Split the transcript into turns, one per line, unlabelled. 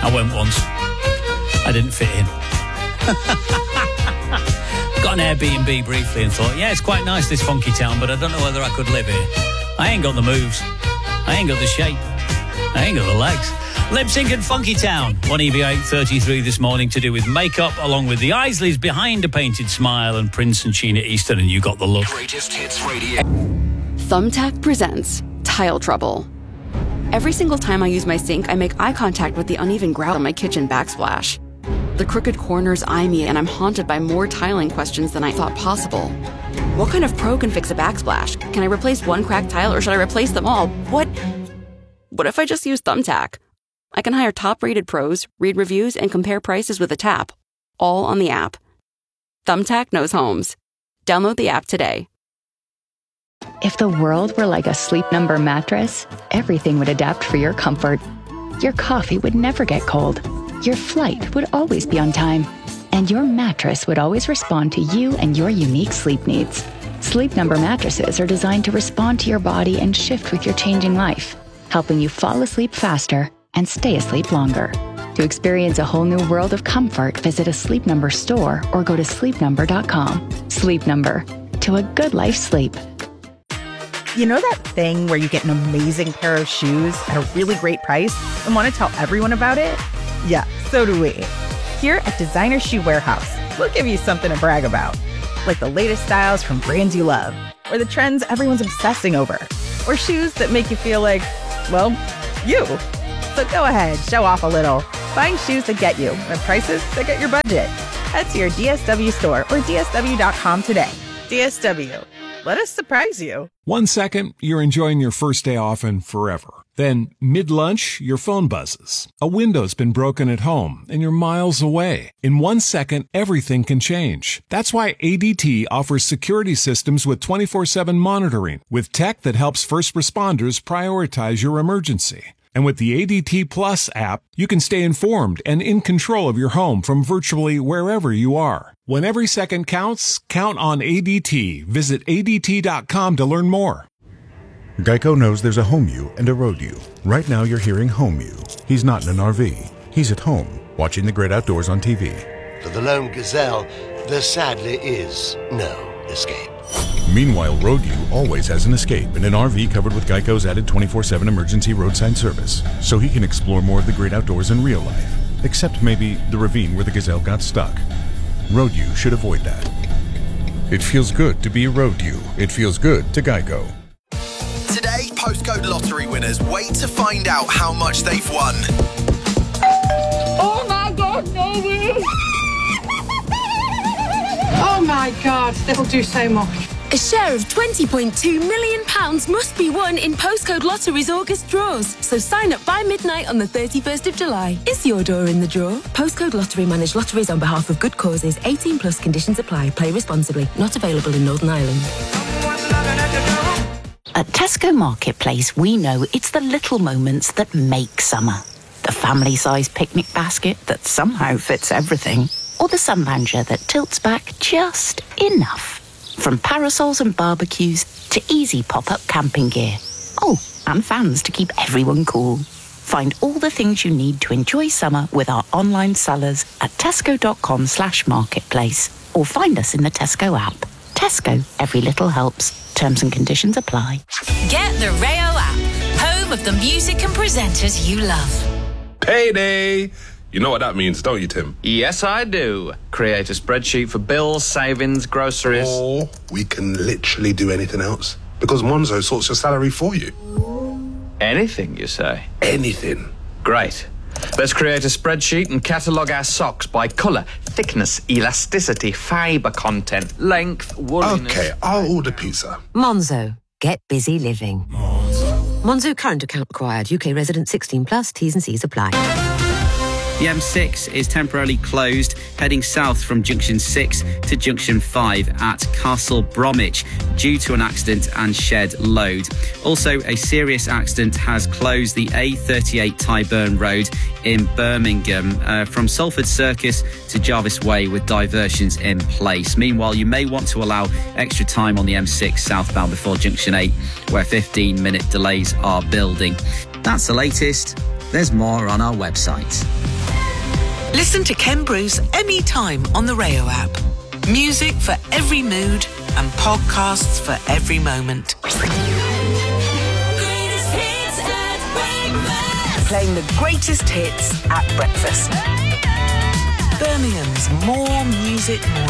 I went once. I didn't fit in. Got an Airbnb briefly and thought, yeah, it's quite nice, this funky town, but I don't know whether I could live here. I ain't got the moves. I ain't got the shape. I ain't got the legs. Lip Sync and Funky Town. 1EV833 this morning to do with makeup, along with the Isleys Behind a Painted Smile and Prince and Sheena Easton, and You Got the Look.
Greatest Hits Radio.
Thumbtack presents Tile Trouble. Every single time I use my sink, I make eye contact with the uneven grout on my kitchen backsplash. The crooked corners eye me, and I'm haunted by more tiling questions than I thought possible. What kind of pro can fix a backsplash? Can I replace one cracked tile, or should I replace them all? What if I just use Thumbtack? I can hire top-rated pros, read reviews, and compare prices with a tap, all on the app. Thumbtack knows homes. Download the app today.
If the world were like a Sleep Number mattress, everything would adapt for your comfort. Your coffee would never get cold. Your flight would always be on time. And your mattress would always respond to you and your unique sleep needs. Sleep Number mattresses are designed to respond to your body and shift with your changing life, helping you fall asleep faster and stay asleep longer. To experience a whole new world of comfort, visit a Sleep Number store or go to sleepnumber.com. Sleep Number. To a good life sleep.
You know that thing where you get an amazing pair of shoes at a really great price and want to tell everyone about it? Yeah, so do we. Here at Designer Shoe Warehouse, we'll give you something to brag about. Like the latest styles from brands you love, or the trends everyone's obsessing over, or shoes that make you feel like, well, you. So go ahead, show off a little. Find shoes that get you at prices that get your budget. Head to your DSW store or DSW.com today. DSW. Let us surprise you.
1 second, you're enjoying your first day off and forever. Then, mid-lunch, your phone buzzes. A window's been broken at home, and you're miles away. In 1 second, everything can change. That's why ADT offers security systems with 24/7 monitoring, with tech that helps first responders prioritize your emergency. And with the ADT Plus app, you can stay informed and in control of your home from virtually wherever you are. When every second counts, count on ADT. Visit ADT.com to learn more.
Geico knows there's a home you and a road you. Right now you're hearing home you. He's not in an RV. He's at home, watching the great outdoors on TV.
For the lone gazelle, there sadly is no escape.
Meanwhile, Road U always has an escape in an RV covered with Geico's added 24/7 emergency roadside service, so he can explore more of the great outdoors in real life, except maybe the ravine where the gazelle got stuck. Road U should avoid that. It feels good to be Road U. It feels good to Geico.
Today, postcode lottery winners wait to find out how much they've won.
Oh my God, no way! Oh my God, that'll do so much.
A share of £20.2 million must be won in Postcode Lottery's August draws. So sign up by midnight on the 31st of July. Is your door in the draw? Postcode Lottery manage lotteries on behalf of good causes. 18 plus conditions apply. Play responsibly. Not available in Northern Ireland.
At Tesco Marketplace, we know it's the little moments that make summer. The family-sized picnic basket that somehow fits everything. Or the sunlounger that tilts back just enough. From parasols and barbecues to easy pop-up camping gear. Oh, and fans to keep everyone cool. Find all the things you need to enjoy summer with our online sellers at tesco.com/marketplace. Or find us in the Tesco app. Tesco, every little helps. Terms and conditions apply.
Get the Rayo app, home of the music and presenters you love.
Payday! You know what that means, don't you, Tim?
Yes, I do. Create a spreadsheet for bills, savings, groceries.
Or we can literally do anything else. Because Monzo sorts your salary for you.
Anything, you say?
Anything.
Great. Let's create a spreadsheet and catalogue our socks by colour, thickness, elasticity, fibre content, length, wooliness...
Okay, I'll order pizza.
Monzo. Get busy living. Monzo current account required. UK resident 16 plus. T's and C's apply.
The M6 is temporarily closed, heading south from Junction 6 to Junction 5 at Castle Bromwich due to an accident and shed load. Also, a serious accident has closed the A38 Tyburn Road in Birmingham from Salford Circus to Jarvis Way with diversions in place. Meanwhile, you may want to allow extra time on the M6 southbound before Junction 8, where 15-minute delays are building. That's the latest. There's more on our website.
Listen to Ken Bruce anytime on the Rayo app. Music for every mood and podcasts for every moment. Playing the greatest hits at breakfast. Birmingham's More Music